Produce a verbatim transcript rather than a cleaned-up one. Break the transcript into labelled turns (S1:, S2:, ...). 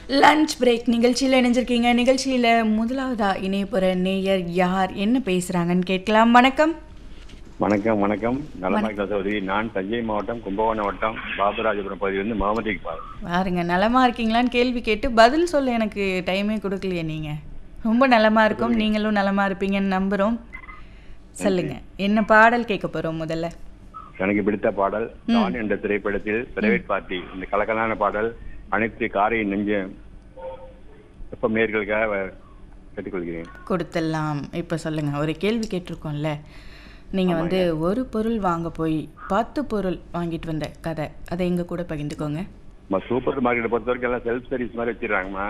S1: Lunch break நிகழ்ச்சியில் இணைஞ்சிருக்கீங்க. நிகழ்ச்சியில் முதலாவதா இணைய போகிற நேயர் யார், என்ன பேசுகிறாங்கன்னு கேட்கலாம். வணக்கம்.
S2: வணக்கம் வணக்கம் நலமா சகோதரி. நான் தஞ்சை மாவட்டம் கும்பகோணம் வட்டம் பாபராஜபுரம் பகுதியிலிருந்து முகமது இக்பால்.
S1: பாருங்க, நலமா இருக்கீங்களான்னு கேள்வி கேட்டு பதில் சொல்ல எனக்கு டைமே கொடுக்கலையே. நீங்கள் ரொம்ப நலமா இருக்கும், நீங்களும் நலமா இருப்பீங்கன்னு நம்புகிறோம். சொல்லுங்க, என்ன பாடல் கேட்க போகிறோம்? முதல்ல
S2: எனக்கு பிடித்த பாடல் டான் என்ற திரைப்படத்தில் பிரைவேட் பார்ட்டி, இந்த கலக்கலான பாடல் அனைத்து காரை நெஞ்ச எப்ப நேர்களுக்காக கேட்டுக்கொள்கிறேன்.
S1: கொடுத்துடலாம். இப்போ சொல்லுங்க, ஒரு கேள்வி கேட்டிருக்கோம்ல, நீங்கள் வந்து ஒரு பொருள் வாங்க போய் பத்து பொருள் வாங்கிட்டு வந்த கதை, அதை எங்க கூட பகிர்ந்துக்கோங்க.
S2: சூப்பர் மார்க்கெட்டை பொறுத்த வரைக்கும் எல்லாம் செல்ஃப் சர்வீஸ் மாதிரி வச்சிடறாங்கம்மா.